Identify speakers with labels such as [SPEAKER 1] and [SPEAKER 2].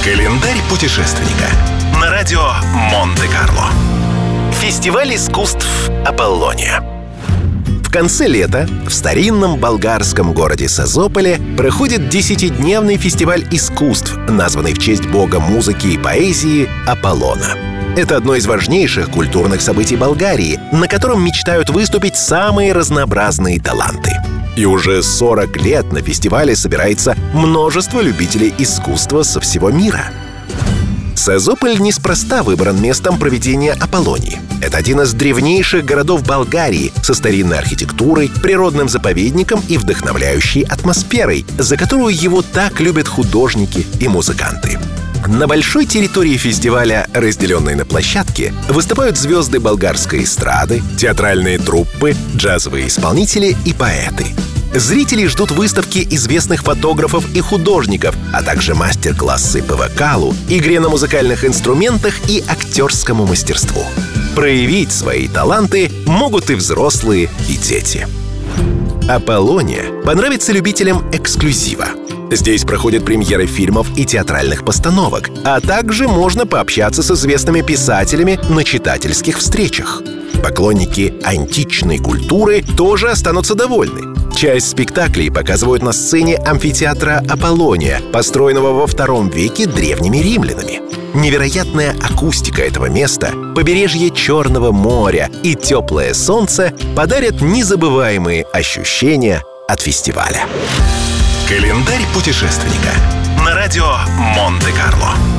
[SPEAKER 1] Календарь путешественника на радио Монте-Карло. Фестиваль искусств «Аполлония». В конце лета в старинном болгарском городе Созополе проходит 10-дневный фестиваль искусств, названный в честь бога музыки и поэзии Аполлона. Это одно из важнейших культурных событий Болгарии, на котором мечтают выступить самые разнообразные таланты. И уже 40 лет на фестивале собирается множество любителей искусства со всего мира. Созополь неспроста выбран местом проведения Аполлонии. Это один из древнейших городов Болгарии со старинной архитектурой, природным заповедником и вдохновляющей атмосферой, за которую его так любят художники и музыканты. На большой территории фестиваля, разделенной на площадки, выступают звезды болгарской эстрады, театральные труппы, джазовые исполнители и поэты. Зрители ждут выставки известных фотографов и художников, а также мастер-классы по вокалу, игре на музыкальных инструментах и актерскому мастерству. Проявить свои таланты могут и взрослые, и дети. Аполлония понравится любителям эксклюзива. Здесь проходят премьеры фильмов и театральных постановок, а также можно пообщаться с известными писателями на читательских встречах. Поклонники античной культуры тоже останутся довольны. Часть спектаклей показывают на сцене амфитеатра Аполлония, построенного во II веке древними римлянами. Невероятная акустика этого места, побережье Черного моря и теплое солнце подарят незабываемые ощущения от фестиваля. Календарь путешественника на радио Монте-Карло.